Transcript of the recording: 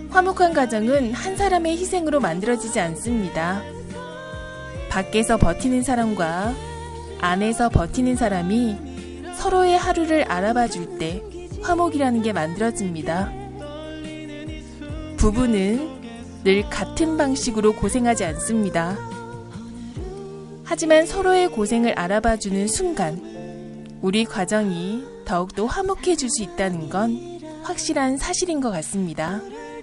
화목한 가정은 한 사람의 희생으로 만들어지지 않습니다. 밖에서 버티는 사람과 안에서 버티는 사람이 서로의 하루를 알아봐 줄 때 화목이라는 게 만들어집니다. 부부는 늘 같은 방식으로 고생하지 않습니다. 하지만 서로의 고생을 알아봐 주는 순간 우리 가정이 더욱더 화목해질 수 있다는 건 확실한 사실인 것 같습니다.